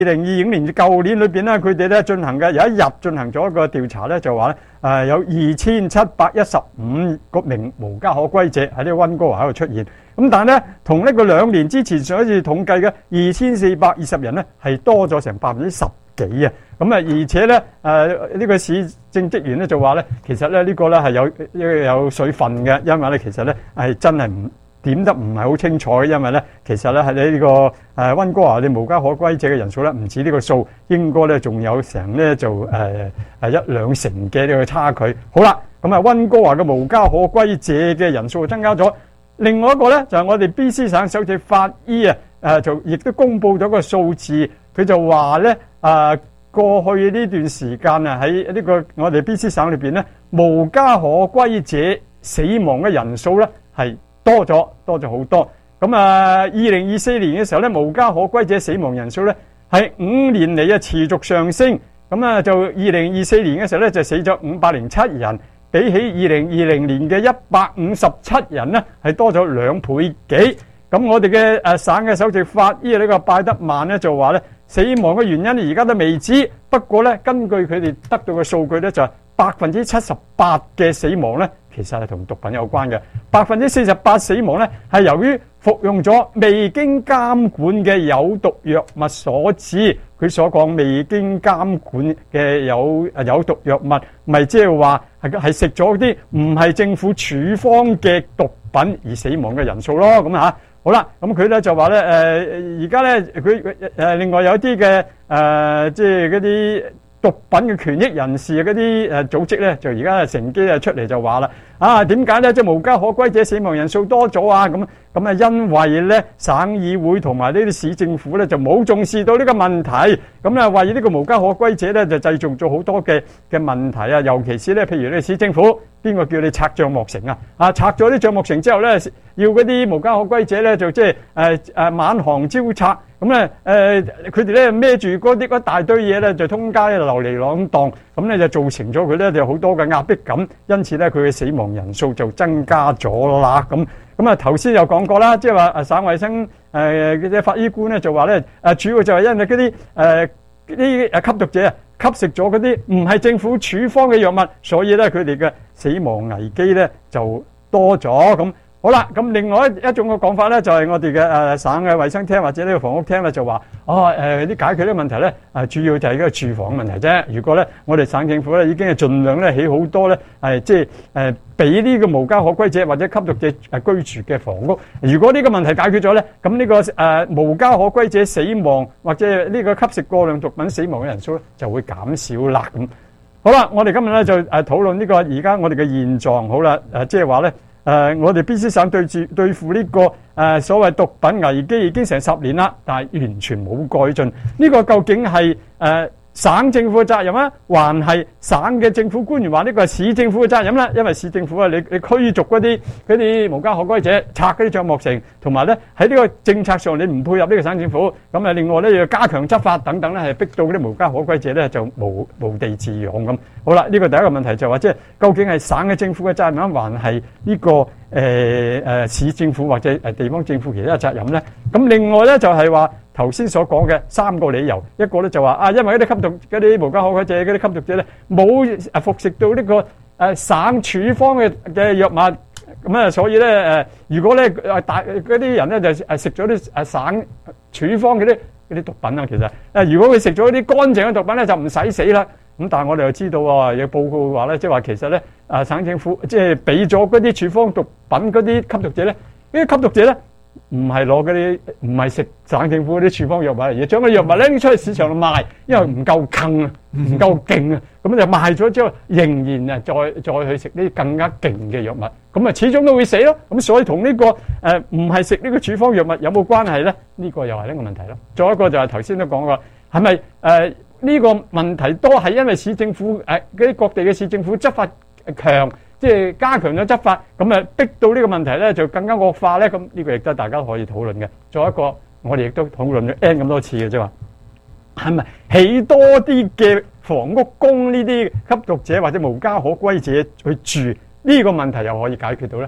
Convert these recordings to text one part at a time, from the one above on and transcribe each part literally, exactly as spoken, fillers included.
二零二五年舊年裏邊咧，佢哋咧進行嘅有一日進行咗一個調查咧，就話咧誒有二千七百一十五個名無家可歸者喺呢個溫哥華嗰度出現。咁但係咧，同呢個兩年之前上一次統計嘅二千四百二十人咧，係多咗成百分之十幾啊！咁啊，而且咧誒呢個市政職員咧就話咧，其實咧呢個咧係有有水分嘅，因為咧其實咧係真係唔點得唔係好清楚嘅，因為咧其實咧喺呢個誒溫哥華嘅無家可歸者嘅人數咧唔止呢個數，應該咧仲有成咧就誒誒一兩成嘅呢個差距。好啦，咁啊溫哥華嘅無家可歸者嘅人數增加咗。另外一個咧就係我哋 B C 省首席法醫啊誒就亦都公布咗個數字，佢就話咧誒過去呢段時間啊喺呢個我哋 B C 省裏邊咧無家可歸者死亡嘅人數咧係多咗多咗好多。咁啊二零二四年嘅時候咧無家可歸者死亡人數咧係五年嚟啊持續上升。咁啊就二零二四年嘅時候咧就死咗五百零七人，比起二零二零年嘅一百五十七人咧係多咗兩倍幾。咁我哋嘅誒省嘅首席法醫呢個拜德曼咧就話咧死亡嘅原因而家都未知，不過咧根據佢哋得到嘅數據咧就係百分之七十八嘅死亡咧其實係同毒品有關嘅，百分之四十八死亡咧係由於服用咗未經監管嘅有毒藥物所致。佢所講未經監管嘅有有毒藥物，咪即係話係係食咗啲唔係政府處方嘅毒品而死亡嘅人數咯。咁嚇好啦，咁佢咧就話咧誒而家咧佢誒另外有啲嘅誒即係嗰啲毒品嘅權益人士嗰啲誒組織咧，就而家乘機啊出嚟就話啦，啊點解咧即係無家可歸者死亡人數多咗啊？咁咁啊，因為咧省議會同埋呢啲市政府咧就冇重視到呢個問題，咁咧為呢個無家可歸者咧就製造咗好多嘅嘅問題啊，尤其是咧譬如你市政府邊個叫你拆帳幕城啊？啊拆咗啲帳幕城之後咧，要嗰啲無家可歸者咧就即係誒誒滿行招拆。咁咧誒佢哋咧孭住嗰啲一大堆嘢咧就通街流離浪蕩，咁咧就造成咗佢咧就好多嘅壓迫感，因此咧佢嘅死亡人數就增加咗啦。咁咁啊頭先有講過啦，即係話誒省衛生誒嗰啲法醫官咧就話咧誒主要就係因為嗰啲誒啲誒吸毒者啊吸食咗嗰啲唔係政府處方嘅藥物，所以咧佢哋嘅死亡危機咧就多咗。咁好啦，咁另外一一種嘅講法咧，就係我哋嘅誒省嘅衛生廳或者呢個房屋廳咧，就話哦誒啲解決啲問題咧，誒主要就係嗰個住房問題啫。如果咧我哋省政府咧已經係盡量咧起好多咧係即係誒俾呢個無家可歸者或者吸毒者誒居住嘅房屋。如果呢個問題解決咗咧，咁呢個誒無家可歸者死亡或者呢個吸食過量毒品死亡嘅人數咧就會減少啦。咁好啦，我哋今日咧就誒討論呢個而家我哋嘅現狀。好啦，誒即係話咧。誒、呃，我哋 B C 省對住對付呢、這個誒、呃、所謂毒品危機已經成十年啦，但係完全冇改進。呢、這個究竟係誒、呃、省政府嘅責任啊，還係省嘅政府官員話呢個係市政府嘅責任咧？因為市政府啊，你你驅逐嗰啲嗰啲無家可歸者，拆嗰啲帳幕城，同埋咧喺呢個政策上你唔配合呢個省政府，咁啊另外咧要加強執法等等咧，係逼到嗰啲無家可歸者咧就無無地自容咁。好啦，呢、這個第一個問題就係話，即係究竟係省嘅政府嘅責任，還係呢個誒誒、呃、市政府或者誒地方政府其他嘅責任咧？咁另外咧就係話頭先所講嘅三個理由，一個咧就話啊，因為嗰啲吸毒嗰啲無家可歸者嗰啲吸毒者咧冇誒服食到呢、這個誒、呃、省處方嘅嘅藥物，咁啊所以咧誒、呃，如果咧誒大嗰啲人咧就誒食咗啲誒省處方嗰啲嗰啲毒品啊，其實誒如果佢食咗啲乾淨嘅毒品咧就唔使死啦。咁但係我哋又知道啊，有報告話咧，即係話其實咧，啊省政府即係俾咗嗰啲處方毒品嗰啲吸毒者咧，呢啲吸毒者咧唔係攞嗰啲，唔係食省政府嗰啲處方藥物，而將嗰啲藥物拎出去市場度賣，因為唔夠勁啊，唔夠勁啊，咁就賣咗之後，仍然啊再再去食呢啲更加勁嘅藥物，咁啊始終都會死咯。咁所以同呢個誒唔係食呢個處方藥物有冇關係咧？呢個又係呢個問題咯。再一個就係頭先都講過，係咪誒？呢個問題都係因為市政府誒嗰啲各地嘅市政府執法強，即係加強咗執法，咁啊逼到呢個問題咧就更加惡化咧。咁呢個亦都大家可以討論嘅。再一個，我哋亦都討論咗 N 咁多次嘅啫嘛，係咪起多啲嘅房屋供呢啲吸毒者或者無家可歸者去住？呢個問題又可以解決到咧？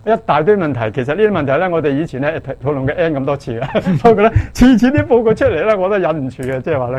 一大堆問題。其實呢啲問題咧，我哋以前咧討論嘅 N 咁多次嘅，不過咧次次啲報告出嚟咧，我都忍唔住嘅，即係話咧。